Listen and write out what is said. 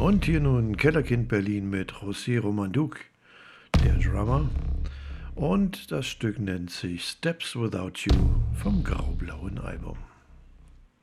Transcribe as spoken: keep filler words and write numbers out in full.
Und hier nun Kellerkind Berlin mit José Romanduc, der Drummer. Und das Stück nennt sich Steps Without You vom graublauen Album.